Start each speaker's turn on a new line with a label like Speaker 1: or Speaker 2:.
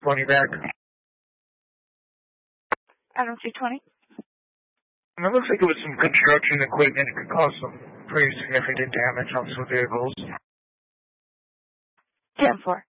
Speaker 1: 220 back.
Speaker 2: Adam 220.
Speaker 1: And it looks like it was some construction equipment. It could cause some pretty significant damage on some vehicles.
Speaker 2: 10-4.